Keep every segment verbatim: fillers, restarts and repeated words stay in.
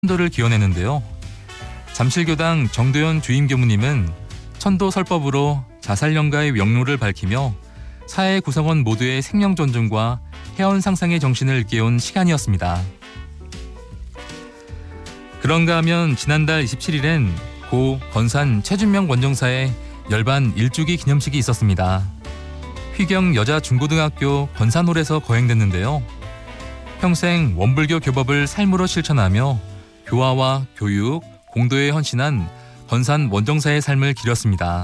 천도를 기원했는데요. 잠실교당 정도현 주임 교무님은 천도 설법으로 자살령가의 명로를 밝히며 사회 구성원 모두의 생명 존중과 해원 상상의 정신을 일깨운 시간이었습니다. 그런가 하면 지난달 이십칠일엔 고 건산 최준명 원정사의 열반 일주기 기념식이 있었습니다. 휘경 여자중고등학교 건산홀에서 거행됐는데요. 평생 원불교 교법을 삶으로 실천하며 교화와 교육, 공도에 헌신한 건산 원정사의 삶을 기렸습니다.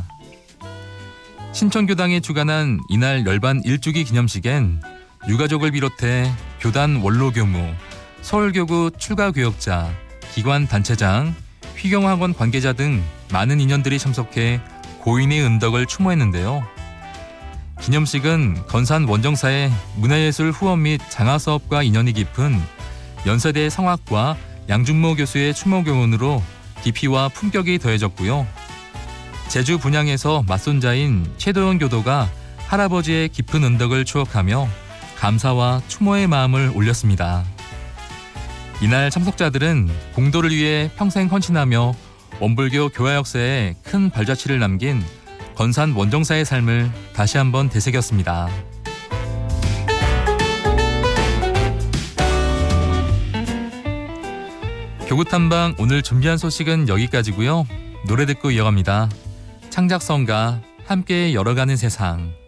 신천교당이 주관한 이날 열반 일주기 기념식엔 유가족을 비롯해 교단 원로교무, 서울교구 출가교역자, 기관 단체장, 휘경학원 관계자 등 많은 인연들이 참석해 고인의 은덕을 추모했는데요. 기념식은 건산 원정사의 문화예술 후원 및 장화사업과 인연이 깊은 연세대 성악과 양준모 교수의 추모 교훈으로 깊이와 품격이 더해졌고요. 제주 분양에서 맞손자인 최도현 교도가 할아버지의 깊은 은덕을 추억하며 감사와 추모의 마음을 올렸습니다. 이날 참석자들은 공도를 위해 평생 헌신하며 원불교 교화 역사에 큰 발자취를 남긴 건산 원정사의 삶을 다시 한번 되새겼습니다. 교구탐방 오늘 준비한 소식은 여기까지고요. 노래 듣고 이어갑니다. 창작성가 함께 열어가는 세상.